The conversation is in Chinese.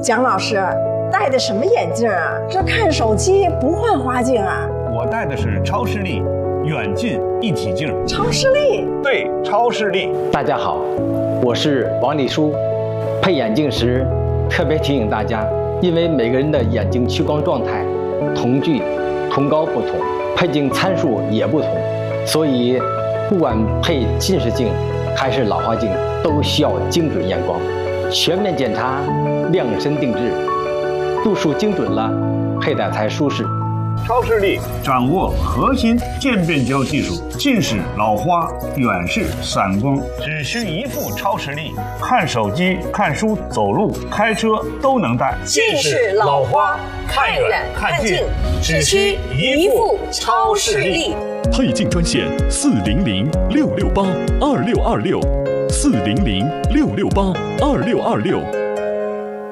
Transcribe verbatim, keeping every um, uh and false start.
蒋老师，戴的什么眼镜啊？这看手机不换花镜啊？ 我戴的是超视力远近一体镜。 超视力？ 对，超视力。 大家好，我是王立书。配眼镜时特别提醒大家，因为每个人的眼睛屈光状态、瞳距、瞳高不同，配镜参数也不同，所以不管配近视镜还是老花镜，都需要精准验光，全面检查，量身定制，度数精准了，佩戴才舒适。 超视力掌握核心渐变焦技术，近视、老花、远视、散光，只需一副超视力，看手机、看书、走路、开车都能戴。 近视、老花，看远看近，只需一副超视力。 配镜专线四零零六六八二六二六，四零零六六八二六二六。